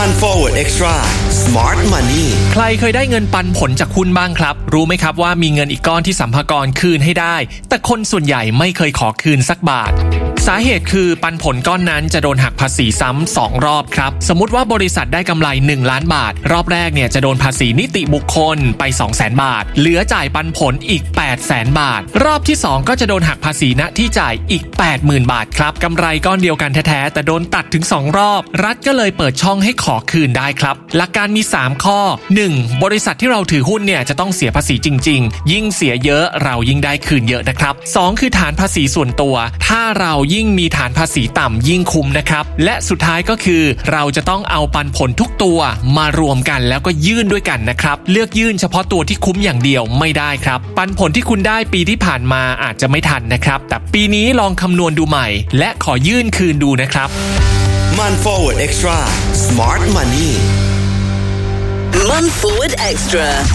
มัน Forward Extra Smart Money ใครเคยได้เงินปันผลจากหุ้นบ้างครับรู้ไหมครับว่ามีเงินอีกก้อนที่สรรพากรคืนให้ได้แต่คนส่วนใหญ่ไม่เคยขอคืนสักบาทสาเหตุคือปันผลก้อนนั้นจะโดนหักภาษีซ้ำ2รอบครับสมมุติว่าบริษัทได้กำไร1ล้านบาทรอบแรกเนี่ยจะโดนภาษีนิติบุคคลไป 200,000 บาทเหลือจ่ายปันผลอีก 800,000 บาทรอบที่2ก็จะโดนหักภาษีณที่จ่ายอีก 80,000 บาทครับกำไรก้อนเดียวกันแท้ๆแต่โดนตัดถึง2รอบรัฐก็เลยเปิดช่องให้ขอคืนได้ครับหลักการมี3ข้อ 1. บริษัทที่เราถือหุ้นเนี่ยจะต้องเสียภาษีจริงๆยิ่งเสียเยอะเรายิ่งได้คืนเยอะนะครับ 2. คือฐานภาษีส่วนตัวถ้าเรายิ่งมีฐานภาษีต่ำยิ่งคุ้มนะครับและสุดท้ายก็คือเราจะต้องเอาปันผลทุกตัวมารวมกันแล้วก็ยื่นด้วยกันนะครับเลือกยื่นเฉพาะตัวที่คุ้มอย่างเดียวไม่ได้ครับปันผลที่คุณได้ปีที่ผ่านมาอาจจะไม่ทันนะครับแต่ปีนี้ลองคำนวณดูใหม่และขอยื่นคืนดูนะครับมัน Forward Extra Smart Money Man Forward Extra